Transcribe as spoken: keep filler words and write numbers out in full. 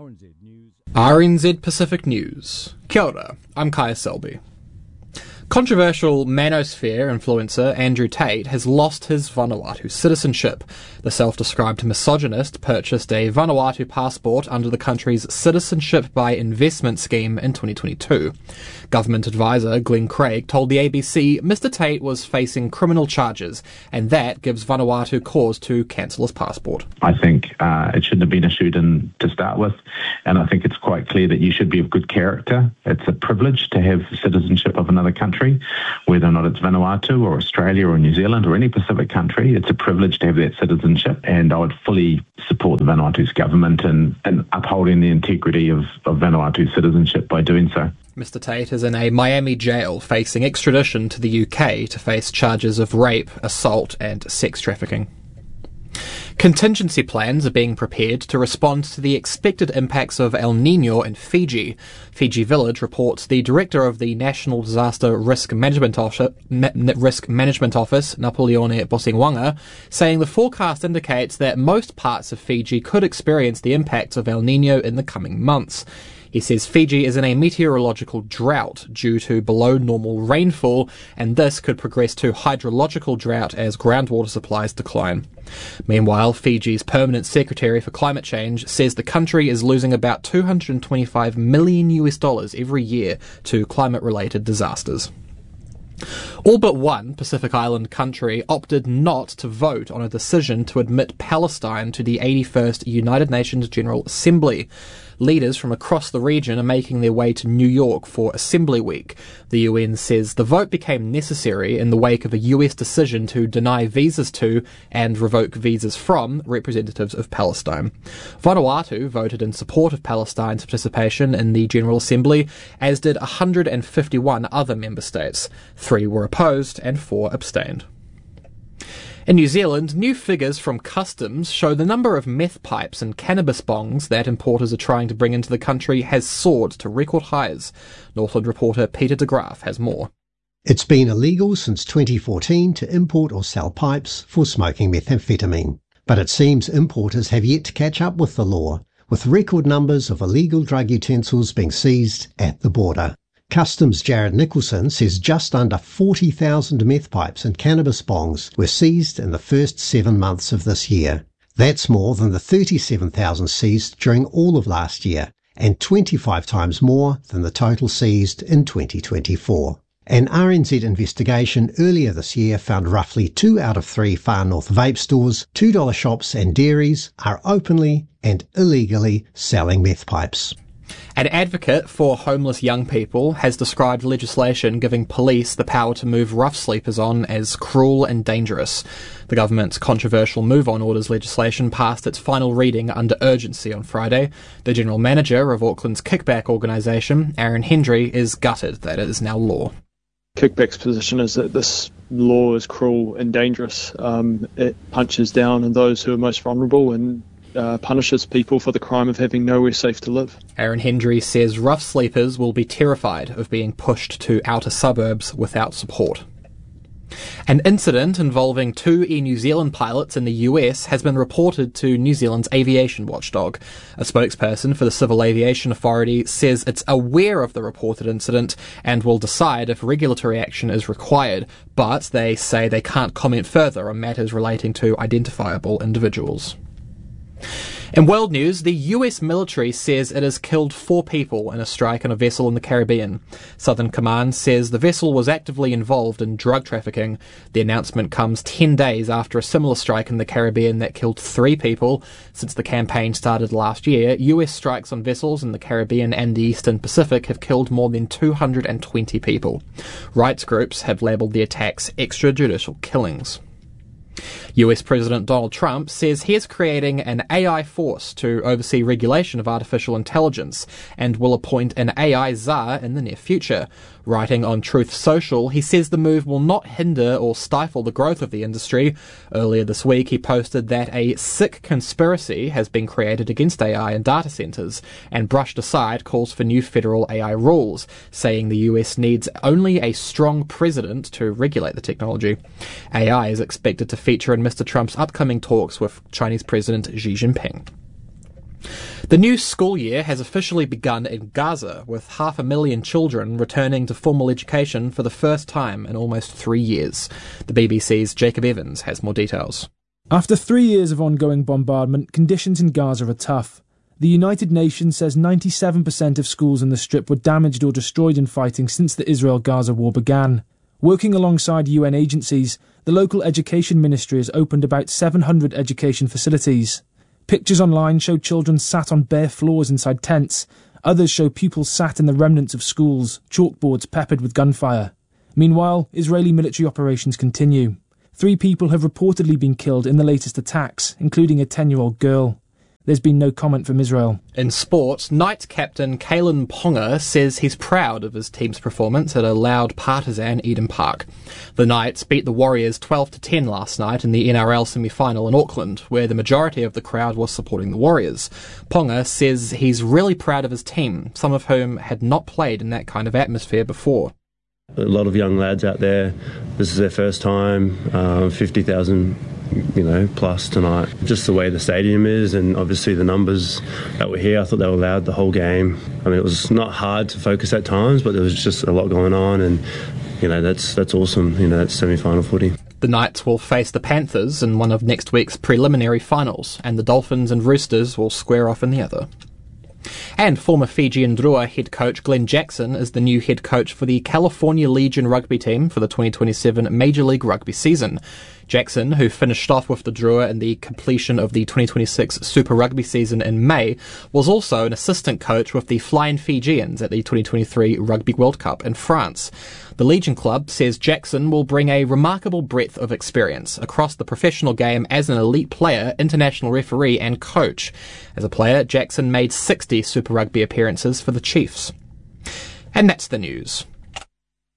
R N Z News. R N Z Pacific News. Kia ora, I'm Kaya Selby. Controversial manosphere influencer Andrew Tate has lost his Vanuatu citizenship. The self-described misogynist purchased a Vanuatu passport under the country's Citizenship by Investment scheme in twenty twenty-two. Government advisor Glenn Craig told the A B C Mister Tate was facing criminal charges, and that gives Vanuatu cause to cancel his passport. I think uh, it shouldn't have been issued in, to start with, and I think it's quite clear that you should be of good character. It's a privilege to have citizenship of another country. Whether or not it's Vanuatu or Australia or New Zealand or any Pacific country, it's a privilege to have that citizenship, and I would fully support the Vanuatu's government in, in upholding the integrity of, of Vanuatu citizenship by doing so. Mister Tate is in a Miami jail facing extradition to the U K to face charges of rape, assault and sex trafficking. Contingency plans are being prepared to respond to the expected impacts of El Niño in Fiji. Fiji Village reports the director of the National Disaster Risk Management Office, Risk Management Office Napoleone Bosingwanga, saying the forecast indicates that most parts of Fiji could experience the impacts of El Niño in the coming months. He says Fiji is in a meteorological drought due to below normal rainfall, and this could progress to hydrological drought as groundwater supplies decline. Meanwhile, Fiji's permanent secretary for climate change says the country is losing about two hundred twenty-five million U S dollars every year to climate-related disasters. All but one Pacific Island country opted not to vote on a decision to admit Palestine to the eighty-first United Nations General Assembly. Leaders from across the region are making their way to New York for Assembly Week. The U N says the vote became necessary in the wake of a U S decision to deny visas to and revoke visas from representatives of Palestine. Vanuatu voted in support of Palestine's participation in the General Assembly, as did one hundred fifty-one other member states. Three were opposed and four abstained. In New Zealand, new figures from customs show the number of meth pipes and cannabis bongs that importers are trying to bring into the country has soared to record highs. Northland reporter Peter de Graaf has more. It's been illegal since twenty fourteen to import or sell pipes for smoking methamphetamine. But it seems importers have yet to catch up with the law, with record numbers of illegal drug utensils being seized at the border. Customs' Jared Nicholson says just under forty thousand meth pipes and cannabis bongs were seized in the first seven months of this year. That's more than the thirty-seven thousand seized during all of last year, and twenty-five times more than the total seized in twenty twenty-four. An R N Z investigation earlier this year found roughly two out of three Far North vape stores, two dollar shops and dairies are openly and illegally selling meth pipes. An advocate for homeless young people has described legislation giving police the power to move rough sleepers on as cruel and dangerous. The government's controversial Move On Orders legislation passed its final reading under urgency on Friday. The general manager of Auckland's kickback organisation, Aaron Hendry, is gutted that it is now law. Kickback's position is that this law is cruel and dangerous. Um, it punches down on those who are most vulnerable and Uh, punishes people for the crime of having nowhere safe to live. Aaron Hendry says rough sleepers will be terrified of being pushed to outer suburbs without support. An incident involving two Air New Zealand pilots in the U S has been reported to New Zealand's aviation watchdog. A spokesperson for the Civil Aviation Authority says it's aware of the reported incident and will decide if regulatory action is required, but they say they can't comment further on matters relating to identifiable individuals. In world news, the U S military says it has killed four people in a strike on a vessel in the Caribbean. Southern Command says the vessel was actively involved in drug trafficking. The announcement comes ten days after a similar strike in the Caribbean that killed three people. Since the campaign started last year, U S strikes on vessels in the Caribbean and the Eastern Pacific have killed more than two hundred twenty people. Rights groups have labelled the attacks extrajudicial killings. U S President Donald Trump says he is creating an A I force to oversee regulation of artificial intelligence and will appoint an A I czar in the near future. Writing on Truth Social, he says the move will not hinder or stifle the growth of the industry. Earlier this week, he posted that a sick conspiracy has been created against A I and data centres and brushed aside calls for new federal A I rules, saying the U S needs only a strong president to regulate the technology. A I is expected to feature in Mister Trump's upcoming talks with Chinese President Xi Jinping. The new school year has officially begun in Gaza, with half a million children returning to formal education for the first time in almost three years. The B B C's Jacob Evans has more details. After three years of ongoing bombardment, conditions in Gaza are tough. The United Nations says ninety-seven percent of schools in the Strip were damaged or destroyed in fighting since the Israel-Gaza war began. Working alongside U N agencies, the local education ministry has opened about seven hundred education facilities. Pictures online show children sat on bare floors inside tents. Others show pupils sat in the remnants of schools, chalkboards peppered with gunfire. Meanwhile, Israeli military operations continue. Three people have reportedly been killed in the latest attacks, including a ten-year-old girl. There's been no comment from Israel. In sport, Knights captain Kalyn Ponga says he's proud of his team's performance at a loud partisan Eden Park. The Knights beat the Warriors twelve to ten last night in the N R L semi-final in Auckland, where the majority of the crowd was supporting the Warriors. Ponga says he's really proud of his team, some of whom had not played in that kind of atmosphere before. A lot of young lads out there, this is their first time, uh, fifty thousand you know, plus tonight. Just the way the stadium is and obviously the numbers that were here, I thought they were loud the whole game. I mean, it was not hard to focus at times, but there was just a lot going on and, you know, that's that's awesome. You know, that's semi-final footy. The Knights will face the Panthers in one of next week's preliminary finals, and the Dolphins and Roosters will square off in the other. And former Fijian Drua head coach Glenn Jackson is the new head coach for the California Legion rugby team for the twenty twenty-seven Major League Rugby season. Jackson, who finished off with the Drua in the completion of the twenty twenty-six Super Rugby season in May, was also an assistant coach with the Flying Fijians at the twenty twenty-three Rugby World Cup in France. The Legion club says Jackson will bring a remarkable breadth of experience across the professional game as an elite player, international referee and coach. As a player, Jackson made sixty Super Rugby appearances for the Chiefs. And that's the news.